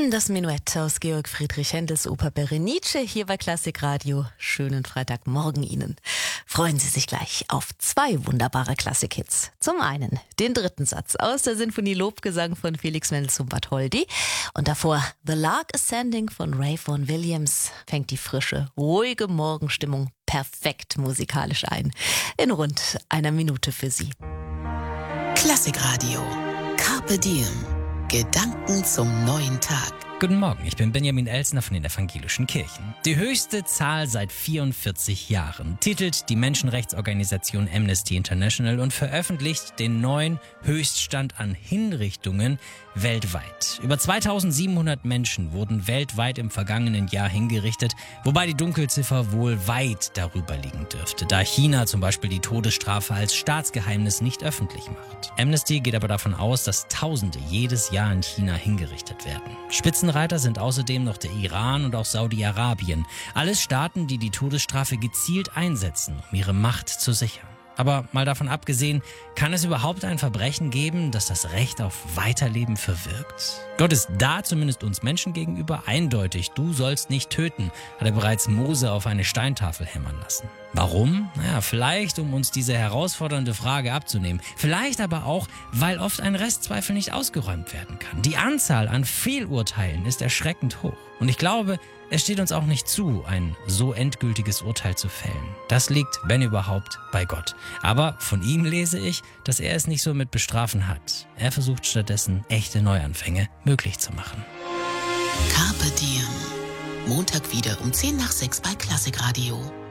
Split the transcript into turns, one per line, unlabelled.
Das Menuett aus Georg Friedrich Händels Oper Berenice hier bei Klassikradio. Schönen Freitagmorgen Ihnen. Freuen Sie sich gleich auf 2 wunderbare Klassikhits. Zum einen den 3. Satz aus der Sinfonie Lobgesang von Felix Mendelssohn Bartholdy. Und davor The Lark Ascending von Ray Vaughan Williams fängt die frische, ruhige Morgenstimmung perfekt musikalisch ein. In rund einer Minute für Sie.
Klassikradio. Carpe Diem. Gedanken zum neuen Tag.
Guten Morgen, ich bin Benjamin Elsner von den Evangelischen Kirchen. Die höchste Zahl seit 44 Jahren titelt die Menschenrechtsorganisation Amnesty International und veröffentlicht den neuen Höchststand an Hinrichtungen weltweit. Über 2700 Menschen wurden weltweit im vergangenen Jahr hingerichtet, wobei die Dunkelziffer wohl weit darüber liegen dürfte, da China zum Beispiel die Todesstrafe als Staatsgeheimnis nicht öffentlich macht. Amnesty geht aber davon aus, dass Tausende jedes Jahr in China hingerichtet werden. Spitzenreiter sind außerdem noch der Iran und auch Saudi-Arabien. Alles Staaten, die die Todesstrafe gezielt einsetzen, um ihre Macht zu sichern. Aber mal davon abgesehen, kann es überhaupt ein Verbrechen geben, das das Recht auf Weiterleben verwirkt? Gott ist da zumindest uns Menschen gegenüber eindeutig. Du sollst nicht töten, hat er bereits Mose auf eine Steintafel hämmern lassen. Warum? Naja, vielleicht, um uns diese herausfordernde Frage abzunehmen. Vielleicht aber auch, weil oft ein Restzweifel nicht ausgeräumt werden kann. Die Anzahl an Fehlurteilen ist erschreckend hoch. Und ich glaube, es steht uns auch nicht zu, ein so endgültiges Urteil zu fällen. Das liegt, wenn überhaupt, bei Gott. Aber von ihm lese ich, dass er es nicht so mit Bestrafen hat. Er versucht stattdessen, echte Neuanfänge möglich zu machen.
Carpe Diem. Montag wieder um 5:10 bei Klassikradio.